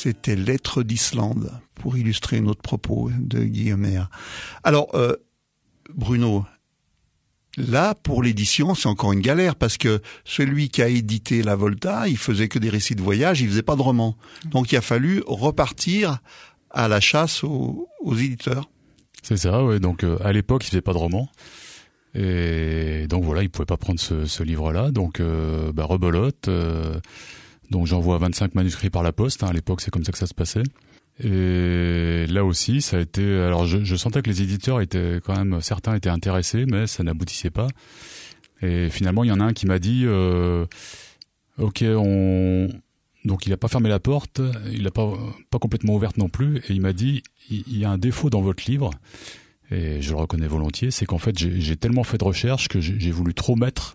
C'était Lettres d'Islande, pour illustrer notre propos de Guillaumer. Alors, Bruno, là, pour l'édition, c'est encore une galère, parce que celui qui a édité La Volta, il faisait que des récits de voyage, il faisait pas de romans. Donc il a fallu repartir à la chasse aux éditeurs. C'est ça, ouais. Donc à l'époque, il faisait pas de romans. Et donc voilà, il pouvait pas prendre ce livre-là. Donc rebelote. Donc j'envoie 25 manuscrits par la poste. À l'époque, c'est comme ça que ça se passait. Et là aussi, ça a été. Alors je sentais que les éditeurs étaient quand même, certains étaient intéressés, mais ça n'aboutissait pas. Et finalement, il y en a un qui m'a dit, ok, donc il a pas fermé la porte, il l'a pas complètement ouverte non plus, et il m'a dit, il y a un défaut dans votre livre. Et je le reconnais volontiers, c'est qu'en fait j'ai tellement fait de recherches que j'ai voulu trop mettre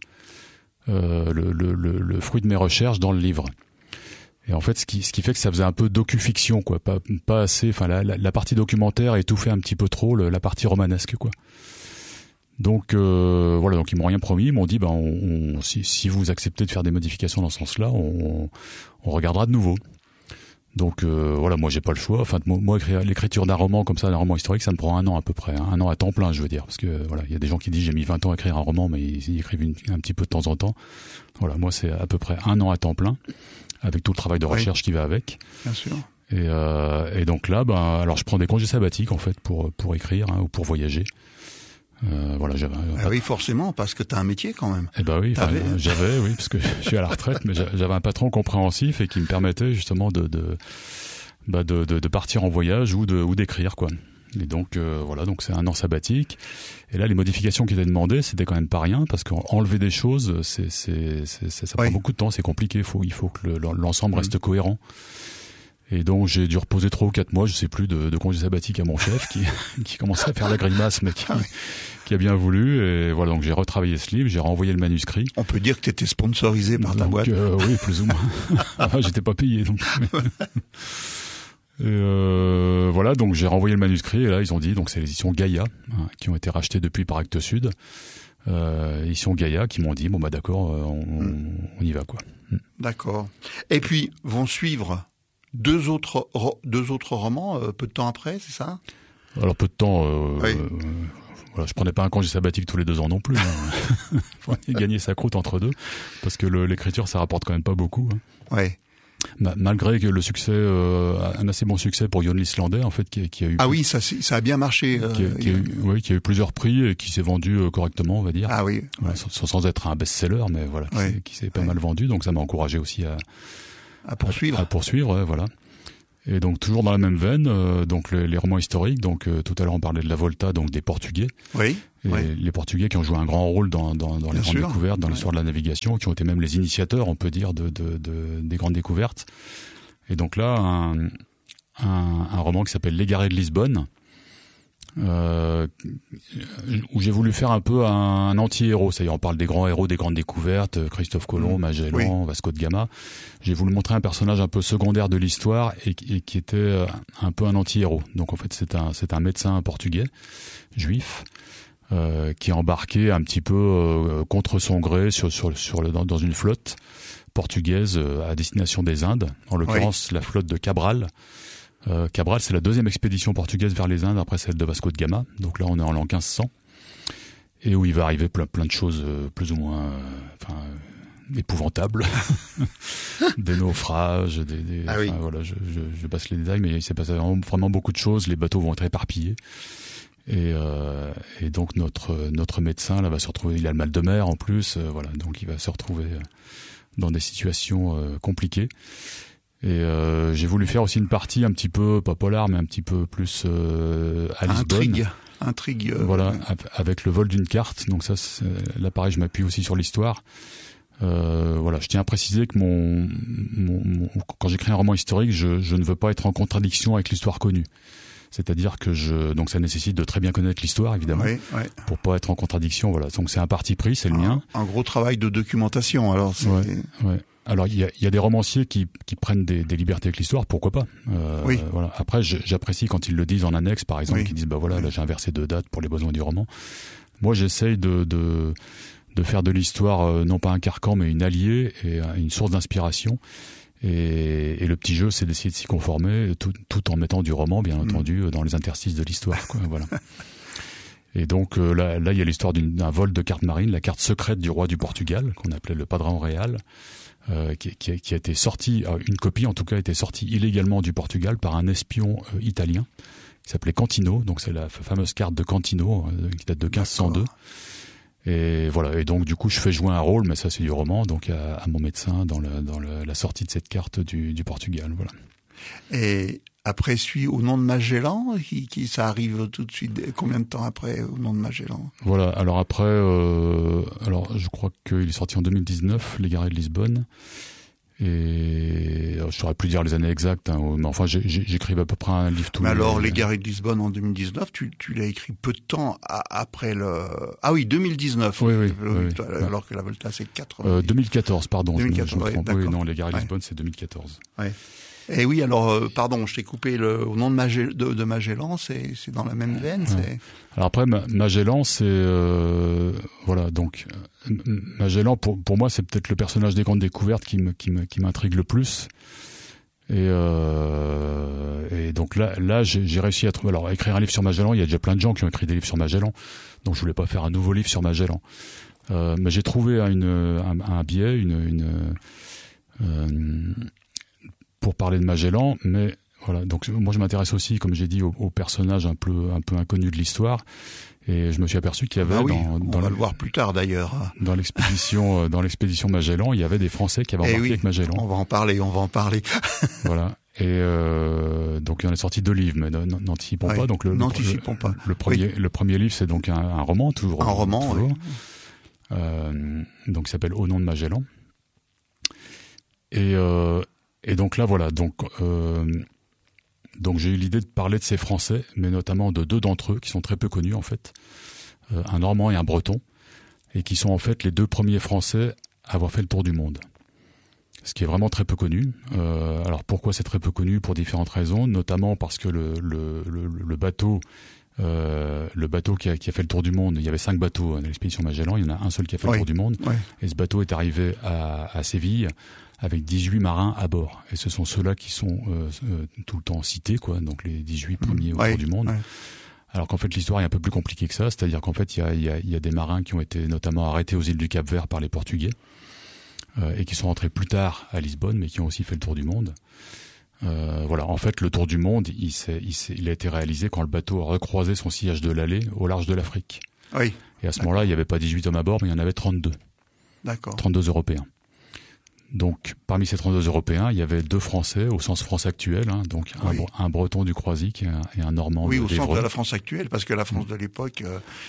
le fruit de mes recherches dans le livre. Et en fait, ce qui fait que ça faisait un peu docu-fiction, quoi, pas assez. Enfin, la partie documentaire étouffait un petit peu trop la partie romanesque, quoi. Donc voilà, donc ils m'ont rien promis, ils m'ont dit si vous acceptez de faire des modifications dans ce sens-là, on regardera de nouveau. Donc voilà, moi j'ai pas le choix. Enfin, moi l'écriture d'un roman comme ça, d'un roman historique, ça me prend 1 an à peu près, 1 an à temps plein, je veux dire, parce que voilà, il y a des gens qui disent j'ai mis 20 ans à écrire un roman, mais ils écrivent un petit peu de temps en temps. Voilà, moi c'est à peu près 1 an à temps plein, avec tout le travail de recherche qui va avec. Bien sûr. Et donc là, alors je prends des congés sabbatiques en fait pour écrire ou pour voyager. Voilà, oui, forcément, parce que t'as un métier quand même. Eh ben oui, j'avais, oui, parce que je suis à la retraite, mais j'avais un patron compréhensif et qui me permettait justement de partir en voyage ou d'écrire, quoi. Et donc voilà, donc c'est 1 an sabbatique. Et là, les modifications qui étaient demandées, c'était quand même pas rien, parce qu'enlever des choses, ça prend beaucoup de temps, c'est compliqué. Il faut que l'ensemble reste cohérent. Et donc j'ai dû reposer 3 ou 4 mois, je sais plus, de congé sabbatique à mon chef qui commençait à faire la grimace, mais qui a bien voulu. Et voilà, donc j'ai retravaillé ce livre, j'ai renvoyé le manuscrit. On peut dire que tu étais sponsorisé par ta boîte. Oui, plus ou moins. J'étais pas payé donc. Et voilà, donc j'ai renvoyé le manuscrit et là ils ont dit, donc c'est l'édition Gaïa qui ont été rachetées depuis par Actes Sud. Édition Gaïa qui m'ont dit d'accord, on y va, quoi. D'accord. Et puis vont suivre 2 autres romans peu de temps après, c'est ça? Alors peu de temps. Voilà, je prenais pas un congé sabbatique tous les 2 ans non plus. Faut gagner sa croûte entre deux, parce que l'écriture ça rapporte quand même pas beaucoup. Ouais. Malgré que le succès, un assez bon succès pour Jon l'Islandais, en fait, qui a eu. Ah oui, ça a bien marché. Qui a eu plusieurs prix et qui s'est vendu correctement, on va dire. Ah oui. Voilà, sans être un best-seller, mais voilà, qui s'est pas mal vendu, donc ça m'a encouragé aussi à poursuivre. À poursuivre, voilà. Et donc toujours dans la même veine, donc les romans historiques. Donc tout à l'heure on parlait de La Volta, donc des Portugais. Oui. Les Portugais qui ont joué un grand rôle dans les grandes découvertes, dans l'histoire de la navigation, qui ont été même les initiateurs, on peut dire, des grandes découvertes. Et donc là, un roman qui s'appelle L'Égaré de Lisbonne, où j'ai voulu faire un peu un anti-héros. C'est-à-dire on parle des grands héros des grandes découvertes, Christophe Colomb, Magellan, Vasco de Gama. J'ai voulu montrer un personnage un peu secondaire de l'histoire et qui était un peu un anti-héros. Donc en fait c'est un médecin portugais, juif, qui est embarqué un petit peu contre son gré dans une flotte portugaise à destination des Indes, en l'occurrence la flotte de Cabral. Cabral, c'est la 2e expédition portugaise vers les Indes après celle de Vasco de Gama. Donc là, on est en l'an 1500 et où il va arriver plein de choses plus ou moins épouvantables, des naufrages, voilà, je passe les détails, mais il s'est passé vraiment beaucoup de choses. Les bateaux vont être éparpillés et donc notre médecin là va se retrouver. Il a le mal de mer en plus, voilà, donc il va se retrouver dans des situations compliquées. Et j'ai voulu faire aussi une partie un petit peu, pas polar, mais un petit peu plus à Lisbonne. Intrigue. Voilà, avec le vol d'une carte. Donc ça, là pareil, je m'appuie aussi sur l'histoire. Voilà, je tiens à préciser que quand j'écris un roman historique, je ne veux pas être en contradiction avec l'histoire connue. C'est-à-dire que donc ça nécessite de très bien connaître l'histoire, évidemment, pour pas être en contradiction. Voilà, donc c'est un parti pris, c'est le mien. Un gros travail de documentation, alors. Alors il y a des romanciers qui prennent des libertés avec l'histoire, pourquoi pas. Voilà. Après j'apprécie quand ils le disent en annexe, par exemple, qu'ils disent là j'ai inversé 2 dates pour les besoins du roman. Moi j'essaye de faire de l'histoire non pas un carcan mais une alliée et une source d'inspiration. Et Et le petit jeu, c'est d'essayer de s'y conformer, tout en mettant du roman, bien entendu, dans les interstices de l'histoire, quoi. Voilà. Et donc là, il y a l'histoire d'un vol de carte marine, la carte secrète du roi du Portugal, qu'on appelait le Padrão Real, qui a été sortie, une copie en tout cas, a été sortie illégalement du Portugal par un espion italien qui s'appelait Cantino. Donc c'est la fameuse carte de Cantino qui date de 1502. D'accord. Et voilà. Et donc du coup, je fais jouer un rôle, mais ça c'est du roman, donc à mon médecin dans la sortie de cette carte du Portugal. Voilà. Et après suit Au nom de Magellan, qui ça arrive tout de suite. Combien de temps après Au nom de Magellan? Voilà. Alors après, alors je crois qu'il est sorti en 2019, Les Garés de Lisbonne. Et je saurais plus dire les années exactes, hein, mais enfin j'écrivais à peu près un livre tous les... Mais alors Les Garés de Lisbonne en 2019, tu l'as écrit peu de temps après le... Ah oui, 2019. Oui, alors que la Volta c'est 80. 2014, pardon. 2014, je me trompe. Oui, non, Les Garés de Lisbonne c'est 2014. Ouais. Et oui, alors, pardon, je t'ai coupé Au nom de Magellan, c'est dans la même veine. Ouais. Alors après, Magellan, c'est voilà, donc Magellan pour moi, c'est peut-être le personnage des Grandes Découvertes qui m'intrigue le plus. Et donc là, j'ai réussi à trouver. Alors, écrire un livre sur Magellan, il y a déjà plein de gens qui ont écrit des livres sur Magellan, donc je voulais pas faire un nouveau livre sur Magellan. Mais j'ai trouvé un biais, pour parler de Magellan, mais voilà. Donc moi je m'intéresse aussi, comme j'ai dit, aux personnages un peu inconnus de l'histoire, et je me suis aperçu qu'il y avait on va le voir plus tard d'ailleurs. Dans l'expédition Magellan, il y avait des Français qui avaient embarqué avec Magellan. On va en parler. Voilà. Et donc il y en a sorti 2 livres, mais n'anticipons pas. Donc n'anticipons pas. Le premier livre, c'est donc un roman, toujours. Un roman. Toujours. Donc il s'appelle Au nom de Magellan. Et donc là, voilà. Donc j'ai eu l'idée de parler de ces Français, mais notamment de 2 d'entre eux qui sont très peu connus en fait, un Normand et un Breton, et qui sont en fait les 2 premiers Français à avoir fait le tour du monde. Ce qui est vraiment très peu connu. Alors pourquoi c'est très peu connu? Pour différentes raisons, notamment parce que le bateau qui a fait le tour du monde, il y avait 5 bateaux dans l'expédition Magellan, il y en a un seul qui a fait le tour du monde, et ce bateau est arrivé à Séville avec 18 marins à bord. Et ce sont ceux-là qui sont tout le temps cités, quoi, donc les 18 premiers au tour du monde. Ouais. Alors qu'en fait, l'histoire est un peu plus compliquée que ça, c'est-à-dire qu'en fait, il y a des marins qui ont été notamment arrêtés aux îles du Cap-Vert par les Portugais, et qui sont rentrés plus tard à Lisbonne, mais qui ont aussi fait le tour du monde. Voilà, en fait, le tour du monde, il a été réalisé quand le bateau a recroisé son sillage de l'Allée au large de l'Afrique. Oui. Et à ce moment-là, il n'y avait pas 18 hommes à bord, mais il y en avait 32. D'accord. 32 Européens. Donc, parmi ces 32 Européens, il y avait 2 Français, au sens France actuelle, hein, donc un Breton du Croisic et un Normand de l'Évreux. Oui, au sens de la France actuelle, parce que la France de l'époque,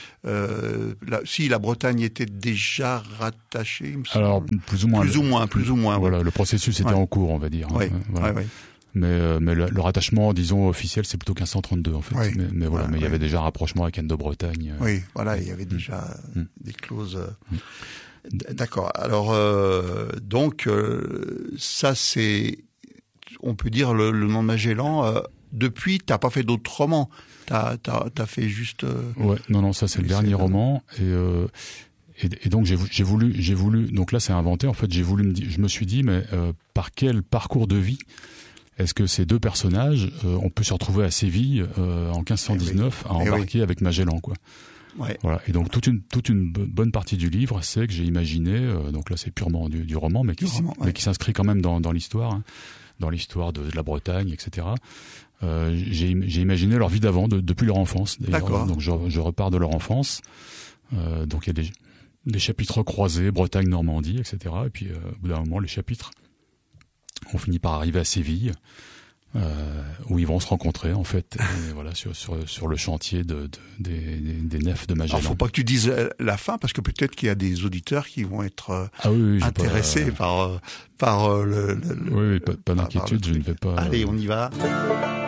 si la Bretagne était déjà rattachée, il me semble. Alors, plus ou moins. Voilà, le processus était en cours, on va dire. Oui, voilà. oui. Mais le rattachement, disons, officiel, c'est plutôt 1532, en fait. Oui. Mais voilà, mais il y avait déjà un rapprochement avec Anne de Bretagne. Oui, voilà, il y avait déjà des clauses. D'accord. Alors, donc, ça, c'est, on peut dire, le nom de Magellan. Depuis, t'as pas fait d'autres romans. T'as fait juste. Ouais, non, ça c'est le dernier roman. Et donc j'ai voulu. Donc là, c'est inventé. En fait, je me suis dit, mais par quel parcours de vie est-ce que ces 2 personnages, on peut se retrouver à Séville en 1519 à embarquer avec Magellan, quoi. Ouais. Voilà. Et donc toute une bonne partie du livre, c'est que j'ai imaginé, donc là c'est purement du roman, mais qui s'inscrit quand même dans l'histoire, hein, dans l'histoire de la Bretagne, etc. J'ai imaginé leur vie d'avant, depuis leur enfance. D'accord. Donc je repars de leur enfance. Donc il y a des chapitres croisés, Bretagne, Normandie, etc. Et puis au bout d'un moment, les chapitres ont fini par arriver à Séville. Où ils vont se rencontrer en fait, et voilà, sur le chantier des nefs de Magellan. Alors, faut pas que tu dises la fin, parce que peut-être qu'il y a des auditeurs qui vont être intéressés par le. Oui, pas d'inquiétude, je ne vais pas. Allez, on y va.